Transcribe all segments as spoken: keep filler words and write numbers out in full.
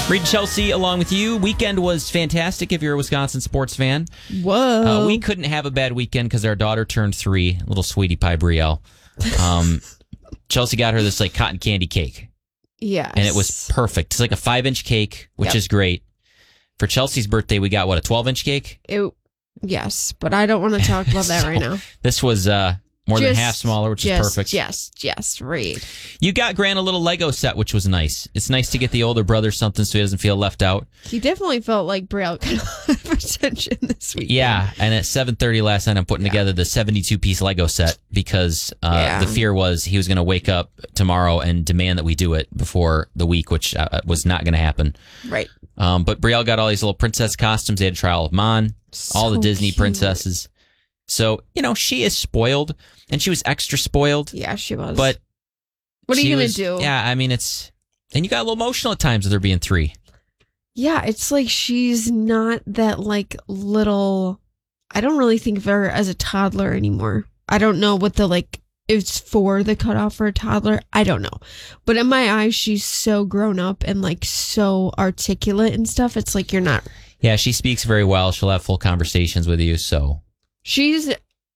Reed Chelsea along with you. Weekend was fantastic if you're a Wisconsin sports fan. Whoa. Uh, we couldn't have a bad weekend because our daughter turned three, little sweetie pie Brielle. Um, Chelsea got her this like cotton candy cake. Yes. And it was perfect. It's like a five-inch cake, which Yep. is great. For Chelsea's birthday, we got, what, a twelve-inch cake? It, yes, but I don't want to talk about that So, right now. This was uh, more Just- than half smaller, which just, is perfect. Yes, yes, Reed. You got Grant a little Lego set, which was nice. It's nice to get the older brother something so he doesn't feel left out. He definitely felt like Braille got a lot of attention this week. Yeah, and at seven thirty last night, I'm putting Yeah. together the seventy-two piece Lego set because uh, Yeah. the fear was he was going to wake up tomorrow and demand that we do it before the week, which uh, was not going to happen. Right. Um, but Brielle got all these little princess costumes. They had to try all of them on, all the So Disney cute. princesses. So, you know, she is spoiled, and she was extra spoiled. Yeah, she was. But what are she you going was- to do? Yeah, I mean, it's... And you got a little emotional at times with her being three. Yeah, it's like she's not that like little. I don't really think of her as a toddler anymore. I don't know what the like is for the cutoff for a toddler. I don't know, but in my eyes, she's so grown up and like so articulate and stuff. It's like you're not. Yeah, she speaks very well. She'll have full conversations with you, so... She's,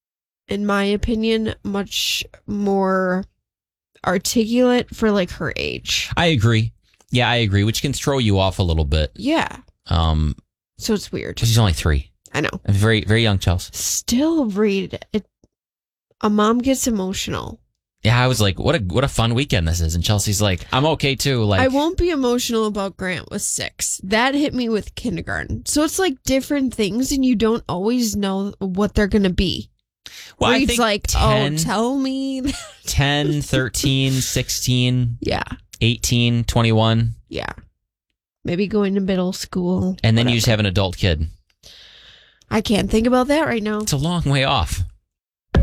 in my opinion, much more articulate for like her age. I agree. Yeah, I agree, which can throw you off a little bit. Yeah, Um, so it's weird. she's only three. I know. Very, very young, Chelsea. Still, Reed, it. A mom gets emotional. Yeah, I was like, what a what a fun weekend this is. And Chelsea's like, I'm okay too. Like, I won't be emotional about Grant with six. That hit me with kindergarten. So it's like different things, and you don't always know what they're going to be. well, I Reed's think like, ten, oh, tell me. ten, thirteen, sixteen, Yeah, eighteen, twenty-one, yeah. Maybe going to middle school. and then you whatever. just have an adult kid. I can't think about that right now. It's a long way off.